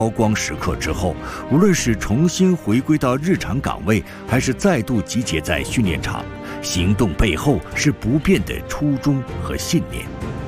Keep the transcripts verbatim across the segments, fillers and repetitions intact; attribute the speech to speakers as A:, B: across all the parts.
A: 高光时刻之后，无论是重新回归到日常岗位，还是再度集结在训练场，行动背后是不变的初衷和信念。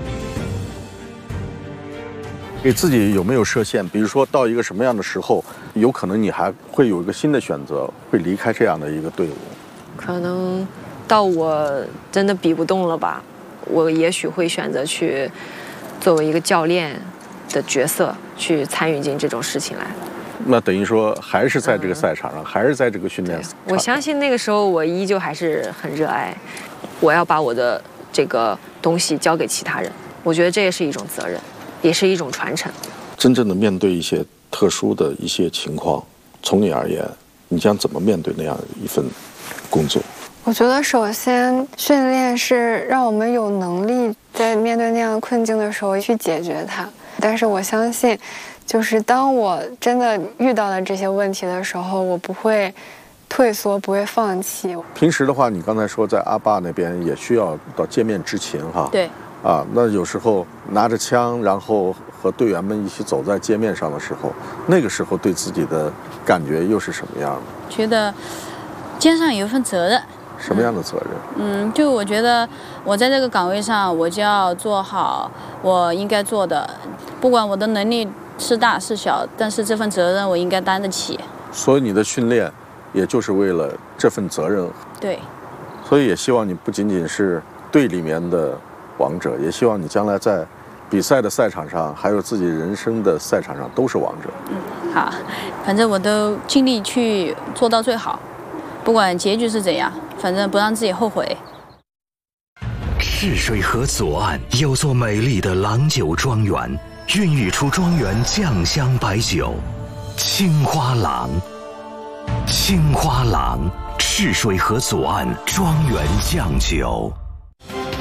B: 给自己有没有设限？比如说到一个什么样的时候，有可能你还会有一个新的选择，会离开这样的一个队伍？
C: 可能到我真的比不动了吧，我也许会选择去作为一个教练的角色去参与进这种事情来。
B: 那等于说还是在这个赛场上，嗯、还是在这个训练场上。
C: 我相信那个时候我依旧还是很热爱，我要把我的这个东西交给其他人，我觉得这也是一种责任，也是一种传承。
B: 真正的面对一些特殊的一些情况，从你而言，你将怎么面对那样一份工作？
D: 我觉得首先训练是让我们有能力在面对那样困境的时候去解决它。但是我相信，就是当我真的遇到了这些问题的时候，我不会退缩，不会放弃。
B: 平时的话，你刚才说在阿坝那边也需要到街面执勤哈。
C: 对。
B: 啊，那有时候拿着枪，然后和队员们一起走在街面上的时候，那个时候对自己的感觉又是什么样的？
E: 觉得肩上有一份责任。
B: 什么样的责任？
E: 嗯，就我觉得我在这个岗位上，我就要做好我应该做的，不管我的能力是大是小，但是这份责任我应该担得起。
B: 所以你的训练，也就是为了这份责任。
E: 对。
B: 所以也希望你不仅仅是队里面的王者，也希望你将来在比赛的赛场上，还有自己人生的赛场上都是王者。
E: 嗯，好，反正我都尽力去做到最好，不管结局是怎样，反正不让自己后悔。
A: 赤水河左岸有座美丽的郎酒庄园，孕育出庄园酱香白酒青花郎。青花郎，赤水河左岸庄园酱酒。